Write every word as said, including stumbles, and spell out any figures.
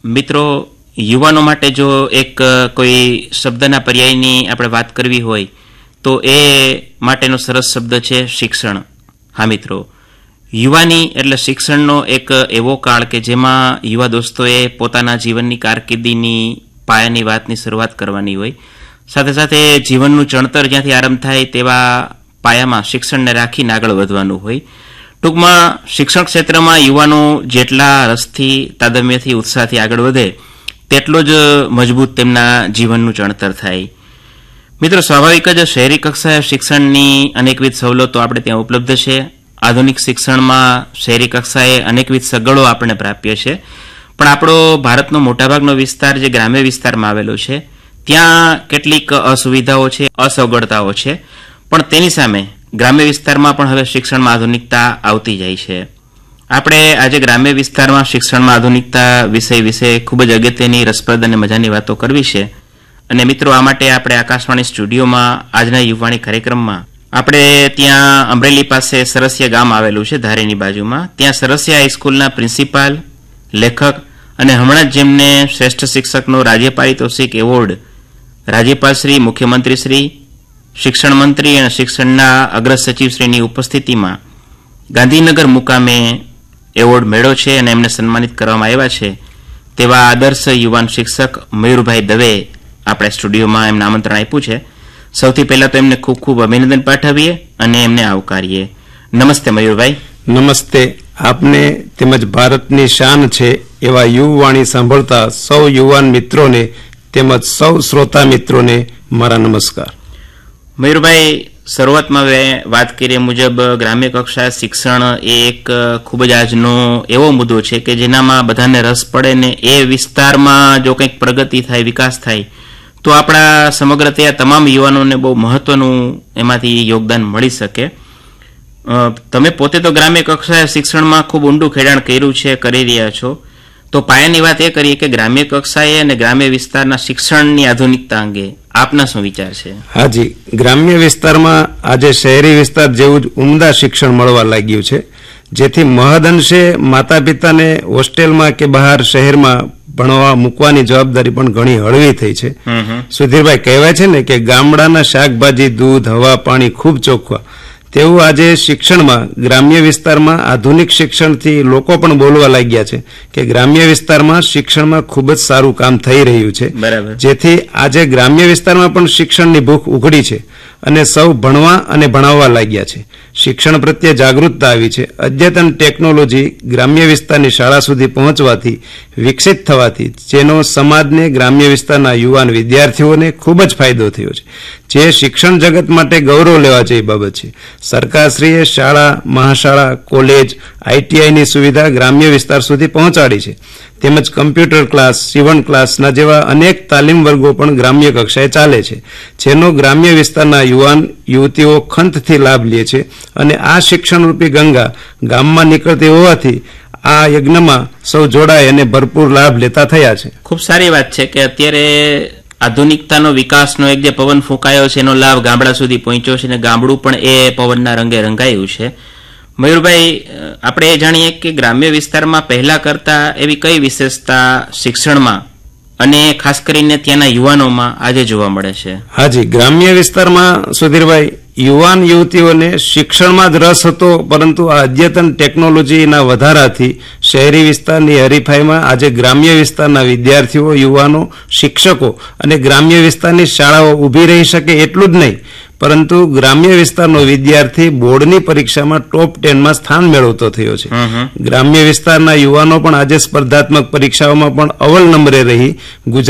મિત્રો, યુવાનો માટે જો એક કોઈ શબ્દના પર્યાયની આપણે વાત કરવી હોય તો એ માટેનો સરસ શબ્દ છે શિક્ષણ. હા મિત્રો, યુવાની એટલે શિક્ષણનો એક એવો કાળ કે જેમાં યુવા દોસ્તોએ પોતાના જીવનની કારકિર્દીની પાયાની વાતની શરૂઆત કરવાની હોય. સાથે સાથે જીવનનું ચણતર જ્યાંથી આરંભ થાય તેવા પાયામાં શિક્ષણને રાખીને આગળ વધવાનું હોય. ટૂંકમાં શિક્ષણ ક્ષેત્રમાં યુવાનો જેટલા રસથી, તાદમ્યથી, ઉત્સાહથી આગળ વધે તેટલો જ મજબૂત તેમના જીવનનું ચણતર થાય. મિત્રો, સ્વાભાવિક જ શહેરી કક્ષાએ શિક્ષણની અનેકવિધ સવલતો આપણે ત્યાં ઉપલબ્ધ છે. આધુનિક શિક્ષણમાં શહેરી કક્ષાએ અનેકવિધ સગવડો આપણને પ્રાપ્ય છે. પણ આપણો ભારતનો મોટાભાગનો વિસ્તાર જે ગ્રામ્ય વિસ્તારમાં આવેલો છે ત્યાં કેટલીક અસુવિધાઓ છે, અસગવડતાઓ છે. પણ તેની સામે ગ્રામ્ય વિસ્તારમાં પણ હવે શિક્ષણમાં આધુનિકતા આવતી જાય છે. આપણે આજે ગ્રામ્ય વિસ્તારમાં શિક્ષણમાં આધુનિકતા વિષય વિશે ખૂબ જ અગત્યની, રસપ્રદ અને મજાની વાતો કરવી છે. અને મિત્રો, આ માટે આપણે આકાશવાણી સ્ટુડિયોમાં આજના યુવાણી કાર્યક્રમમાં આપણે ત્યાં અમરેલી પાસે સરસિયા ગામ આવેલું છે, ધારીની બાજુમાં. ત્યાં સરસિયા હાઈસ્કૂલના પ્રિન્સિપાલ, લેખક અને હમણાં જ જેમને શ્રેષ્ઠ શિક્ષકનો રાજ્ય પારિતોષિક એવોર્ડ રાજ્યપાલ શ્રી, મુખ્યમંત્રી શ્રી, શિક્ષણ મંત્રી અને શિક્ષણના અગ્ર સચિવશ્રીની ઉપસ્થિતિમાં ગાંધીનગર મુકામે એવોર્ડ મેળવ્યો છે અને એમને સન્માનિત કરવામાં આવ્યા છે તેવા આદર્શ યુવાન શિક્ષક મયુરભાઈ દવે આપણે સ્ટુડિયોમાં એમને આમંત્રણ આપ્યું છે. સૌથી પહેલા તો એમને ખૂબ ખૂબ અભિનંદન પાઠવીએ અને એમને આવકારીએ. નમસ્તે મયુરભાઈ. નમસ્તે. આપને તેમજ ભારતની શાન છે એવા યુવાણી સાંભળતા સૌ યુવાન મિત્રોને તેમજ સૌ શ્રોતા મિત્રોને મારા નમસ્કાર. મયુરભાઈ, શરૂઆતમાં વાત કરીએ મુજબ ગ્રામ્ય કક્ષાએ શિક્ષણ એ એક ખૂબ જ આજનો એવો મુદ્દો છે કે જેનામાં બધાને રસ પડે ને એ વિસ્તારમાં જો કંઈક પ્રગતિ થાય, વિકાસ થાય તો આપણા સમગ્ર ત્યાં તમામ યુવાનોને બહુ મહત્વનું એમાંથી યોગદાન મળી શકે. તમે પોતે તો ગ્રામ્ય કક્ષાએ શિક્ષણમાં ખૂબ ઊંડું ખેડાણ કર્યું છે, કરી રહ્યા છો. તો પાયાની વાત એ કરીએ કે ગ્રામ્ય કક્ષાએ અને ગ્રામ્ય વિસ્તારના શિક્ષણની આધુનિકતા અંગે આપના શું વિચાર છે? હાજી, ગ્રામ્ય વિસ્તારમાં આજે શહેરી વિસ્તાર જેવું જ ઉમદા શિક્ષણ મળવા લાગ્યું છે, જેથી મહદઅંશે માતા પિતાને હોસ્ટેલમાં કે બહાર શહેરમાં ભણવા મૂકવાની જવાબદારી પણ ઘણી હળવી થઈ છે. સુધીરભાઈ, કહેવાય છે ને કે ગામડાના શાકભાજી, દૂધ, હવા, પાણી ખૂબ ચોખ્ખા, તેવું આજે શિક્ષણમાં ગ્રામ્ય વિસ્તારમાં આધુનિક શિક્ષણથી લોકો પણ બોલવા લાગ્યા છે કે ગ્રામ્ય વિસ્તારમાં શિક્ષણમાં ખૂબ જ સારું કામ થઈ રહ્યું છે. જેથી આજે ગ્રામ્ય વિસ્તારમાં પણ શિક્ષણની ભૂખ ઉઘડી છે અને સૌ ભણવા અને ભણાવવા લાગ્યા છે. શિક્ષણ પ્રત્યે જાગૃતતા આવી છે. અદ્યતન ટેકનોલોજી ગ્રામ્ય વિસ્તારની શાળા સુધી પહોંચવાથી, વિકસિત થવાથી જેનો સમાજને, ગ્રામ્ય વિસ્તારના યુવાન વિદ્યાર્થીઓને ખૂબ જ ફાયદો થયો છે, જે શિક્ષણ જગત માટે ગૌરવ લેવા જેવી બાબત છે. સરકારશ્રીએ શાળા, મહાશાળા, કોલેજ, આઈટીઆઈની સુવિધા ગ્રામ્ય વિસ્તાર સુધી પહોંચાડી છે. તેમજ કમ્પ્યુટર ક્લાસ, સીવણ ક્લાસના જેવા અનેક તાલીમ વર્ગો પણ ગ્રામ્ય કક્ષાએ ચાલે છે, જેનો ગ્રામ્ય વિસ્તારના યુવાન યુવતીઓ ખંતથી લાભ લે છે. અને આ શિક્ષણ રૂપી ગંગા ગામમાં નીકળતી હોવાથી આ યજ્ઞમાં સૌ જોડાય અને ભરપૂર લાભ લેતા થયા છે. ખૂબ સારી વાત છે કે અત્યારે આધુનિકતાનો વિકાસનો એક જે પવન ફૂંકાયો છે એનો લાભ ગામડા સુધી પહોંચ્યો છે અને ગામડું પણ એ પવનના રંગે રંગાયું છે. મયુરભાઈ, આપણે એ જાણીએ કે ગ્રામ્ય વિસ્તારમાં પહેલા કરતા એવી કઈ વિશેષતા શિક્ષણમાં અને ખાસ કરીને ત્યાંના યુવાનોમાં આજે જોવા મળે છે? હાજી, ગ્રામ્ય વિસ્તારમાં સુધીરભાઈ યુવાન યુવતીઓને શિક્ષણમાં જ રસ હતો, પરંતુ આ અદ્યતન ટેકનોલોજીના વધારાથી શહેરી વિસ્તારની હરીફાઈમાં આજે ગ્રામ્ય વિસ્તારના વિદ્યાર્થીઓ, યુવાનો, શિક્ષકો અને ગ્રામ્ય વિસ્તારની શાળાઓ ઊભી રહી શકે એટલું જ નહીં, પરંતુ ગ્રામ્ય વિસ્તારનો વિદ્યાર્થી બોર્ડની પરીક્ષામાં ટોપ ટેનમાં સ્થાન મેળવતો થયો છે. ગ્રામ્ય વિસ્તારના યુવાનો પણ આજે સ્પર્ધાત્મક પરીક્ષાઓમાં પણ અવ્વલ નંબરે રહી ગુજરાત